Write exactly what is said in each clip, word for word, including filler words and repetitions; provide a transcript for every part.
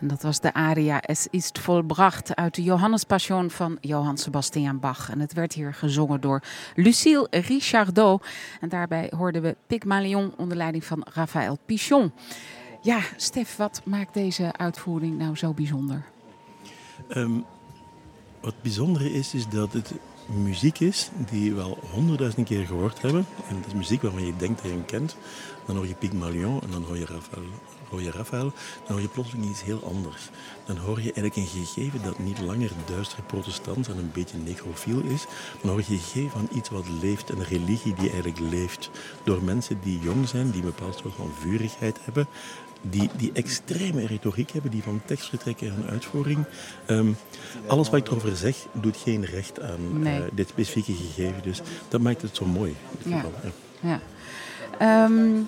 En dat was de aria Es ist vollbracht uit de Johannespassion van Johann Sebastian Bach. En het werd hier gezongen door Lucille Richardot. En daarbij hoorden we Pygmalion onder leiding van Raphaël Pichon. Ja, Stef, wat maakt deze uitvoering nou zo bijzonder? Um, wat bijzonder is, is dat het muziek is die we al honderdduizend keer gehoord hebben. En het is muziek waarvan je denkt dat je hem kent. Dan hoor je Pygmalion en dan hoor je Raphaël. Hoor je Raphaël, dan hoor je plotseling iets heel anders. Dan hoor je eigenlijk een gegeven dat niet langer duister protestant en een beetje necrofiel is. Dan hoor je een gegeven van iets wat leeft, een religie die eigenlijk leeft. Door mensen die jong zijn, die een bepaald soort van vurigheid hebben. Die, die extreme retoriek hebben, die van tekst vertrekken en uitvoering. Um, alles wat ik erover zeg, doet geen recht aan nee. uh, dit specifieke gegeven. Dus dat maakt het zo mooi. In ja. geval, ja. Ja. Um,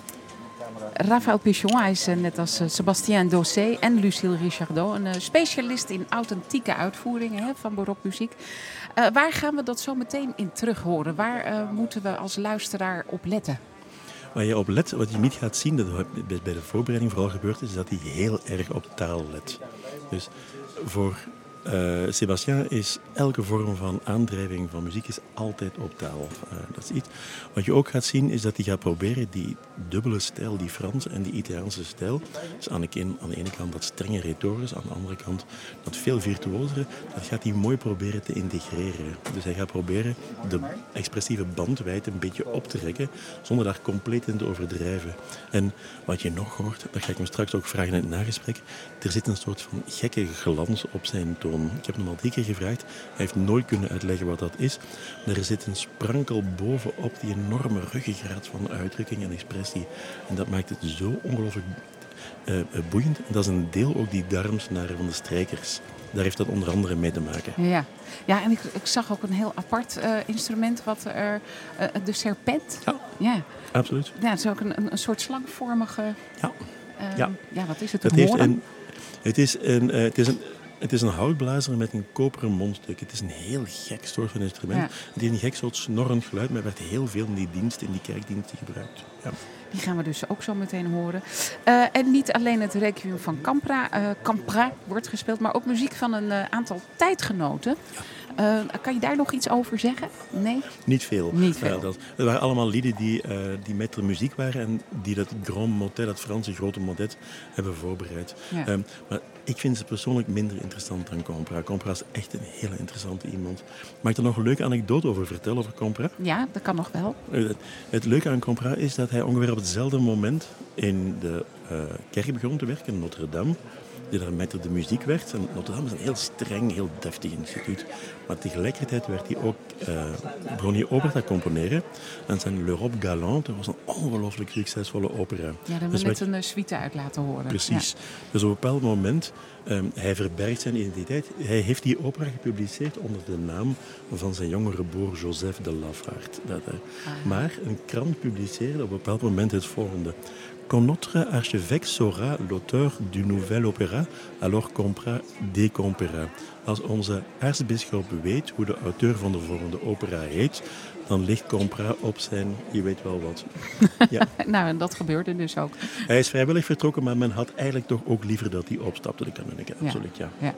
Raphaël Pichon, hij is uh, net als uh, Sébastien Dossé en Lucille Richardot een uh, specialist in authentieke uitvoeringen hè, van barokmuziek. Uh, waar gaan we dat zo meteen in terug horen? Waar uh, moeten we als luisteraar op letten? Waar je op let, wat je niet gaat zien, dat bij de voorbereiding vooral gebeurd is, is dat hij heel erg op taal let. Dus voor uh, Sébastien is elke vorm van aandrijving van muziek is altijd op taal. Uh, dat is iets. Wat je ook gaat zien, is dat hij gaat proberen die dubbele stijl, die Franse en die Italiaanse stijl, dus aan de, aan de ene kant dat strenge retorisch, aan de andere kant dat veel virtuosere, dat gaat hij mooi proberen te integreren. Dus hij gaat proberen de expressieve bandwijdte een beetje op te rekken, zonder daar compleet in te overdrijven. En wat je nog hoort, dat ga ik hem straks ook vragen in het nagesprek, er zit een soort van gekke glans op zijn toon. Ik heb hem al drie keer gevraagd, hij heeft nooit kunnen uitleggen wat dat is, maar er zit een sprankel bovenop die enorme ruggengraat van uitdrukking en expressie. En dat maakt het zo ongelooflijk uh, boeiend. En dat is een deel ook die darmsnaren van de strijkers. Daar heeft dat onder andere mee te maken. Ja, ja en ik, ik zag ook een heel apart uh, instrument, wat er, uh, de serpent. Ja, ja. Absoluut. Ja, het is ook een, een soort slangvormige... Ja. Uh, ja. ja, wat is het? Het, een heeft een, het, is een, uh, het is een... Het is een houtblazer met een koperen mondstuk. Het is een heel gek soort van instrument. Ja. Het is een gek soort snorrend geluid, maar er werd heel veel in die dienst, in die kerkdiensten gebruikt. Ja. Die gaan we dus ook zo meteen horen. Uh, en niet alleen het Requiem van Campra, uh, Campra wordt gespeeld, maar ook muziek van een uh, aantal tijdgenoten. Ja. Uh, kan je daar nog iets over zeggen? Nee? Niet veel. Niet veel. Ja, dat, dat waren allemaal lieden die, uh, die met de muziek waren en die dat grand motet, dat Franse grote motet, hebben voorbereid. Ja. Um, maar ik vind ze persoonlijk minder interessant dan Campra. Campra is echt een hele interessante iemand. Mag ik er nog een leuke anekdote over vertellen, over Campra? Ja, dat kan nog wel. Het, het leuke aan Campra is dat hij ongeveer op hetzelfde moment in de uh, kerk begon te werken, Notre Dame. Die daar maître de muziek werd. En Notre Dame is een heel streng, heel deftig instituut. Maar tegelijkertijd werd hij ook, uh, begon hij opera te componeren. En zijn L'Europe Galante was een ongelooflijk succesvolle opera. Ja, daar hebben we dus net een suite uit laten horen. Precies. Ja. Dus op een bepaald moment, um, hij verbergt zijn identiteit. Hij heeft die opera gepubliceerd onder de naam van zijn jongere broer Joseph de Lafart. Dat, uh, maar een krant publiceerde op een bepaald moment het volgende. Quand notre archevêque saura l'auteur du nouvel opéra, alors Campra décampera. Als onze aartsbisschop weet hoe de auteur van de volgende opera heet, dan ligt Campra op zijn, je weet wel wat. Ja. Nou, en dat gebeurde dus ook. Hij is vrijwillig vertrokken, maar men had eigenlijk toch ook liever dat hij opstapte. Dat kan ik absoluut, ja. ja.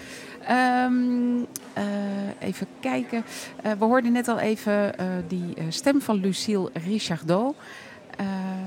ja. Um, uh, even kijken. Uh, we hoorden net al even uh, die uh, stem van Lucille Richardot. Uh,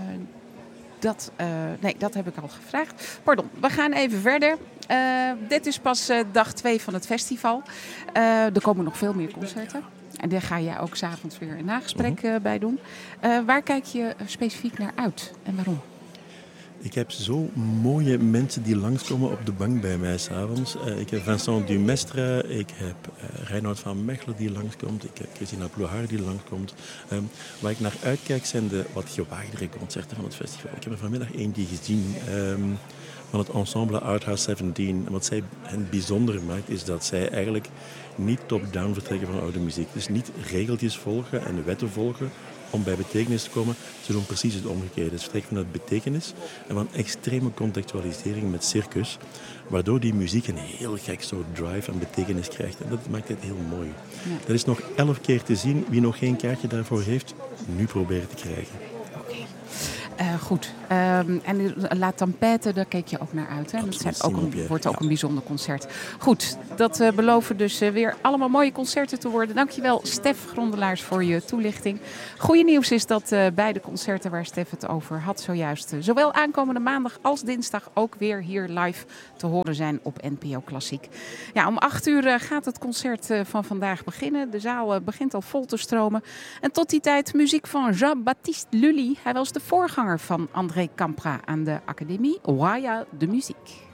Dat, uh, nee, dat heb ik al gevraagd. Pardon, we gaan even verder. Uh, dit is pas uh, dag twee van het festival. Uh, er komen nog veel meer concerten. En daar ga jij ook 's avonds weer een nagesprek uh, bij doen. Uh, waar kijk je specifiek naar uit en waarom? Ik heb zo mooie mensen die langskomen op de bank bij mij s'avonds. Uh, ik heb Vincent Dumestre, ik heb uh, Reinoud van Mechelen die langskomt, ik heb Christina Plouhard die langskomt. Um, waar ik naar uitkijk zijn de wat gewaagdere concerten van het festival. Ik heb er vanmiddag eentje gezien um, van het ensemble Arthouse zeventien. En wat zij hen bijzonder maakt is dat zij eigenlijk niet top-down vertrekken van oude muziek. Dus niet regeltjes volgen en wetten volgen om bij betekenis te komen. Ze doen precies het omgekeerde. Ze vertrekken vanuit betekenis en van extreme contextualisering met circus, waardoor die muziek een heel gek soort drive en betekenis krijgt. En dat maakt het heel mooi. Ja. Dat is nog elf keer te zien. Wie nog geen kaartje daarvoor heeft, nu proberen te krijgen. Oké. Okay. Uh, goed. Um, en La Tempête, daar keek je ook naar uit. Hè? Dat zijn ook een, wordt ook ja. een bijzonder concert. Goed, dat uh, beloven dus uh, weer allemaal mooie concerten te worden. Dankjewel Stef Grondelaars voor je toelichting. Goeie nieuws is dat uh, beide concerten waar Stef het over had zojuist... Uh, zowel aankomende maandag als dinsdag ook weer hier live te horen zijn op N P O Klassiek. Ja, om acht uur uh, gaat het concert uh, van vandaag beginnen. De zaal uh, begint al vol te stromen. En tot die tijd muziek van Jean-Baptiste Lully. Hij was de voorganger van André Campra aan de Académie Royale de Musique.